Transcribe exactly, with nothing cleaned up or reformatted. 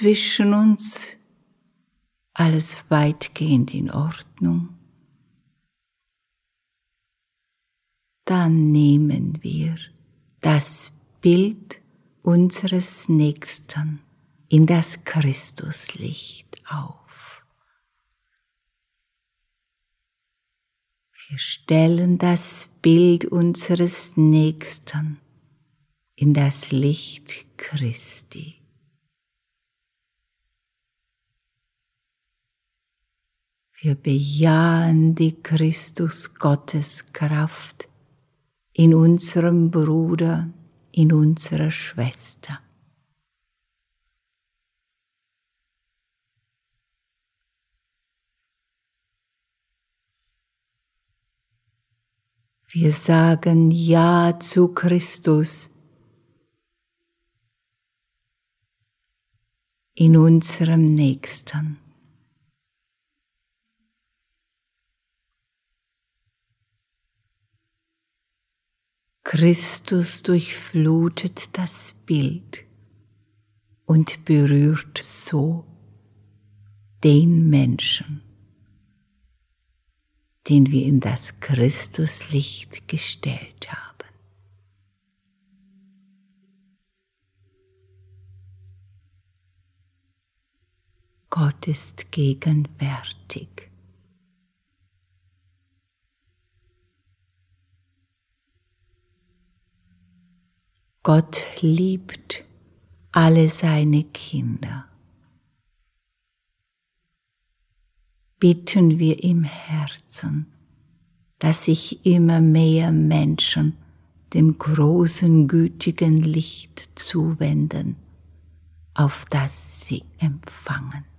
zwischen uns alles weitgehend in Ordnung. Dann nehmen wir das Bild unseres Nächsten in das Christuslicht auf. Wir stellen das Bild unseres Nächsten in das Licht Christi. Wir bejahen die Christus-Gottes-Kraft in unserem Bruder, in unserer Schwester. Wir sagen Ja zu Christus in unserem Nächsten. Christus durchflutet das Bild und berührt so den Menschen, den wir in das Christuslicht gestellt haben. Gott ist gegenwärtig. Gott liebt alle seine Kinder. Bitten wir im Herzen, dass sich immer mehr Menschen dem großen, gütigen Licht zuwenden, auf das sie empfangen.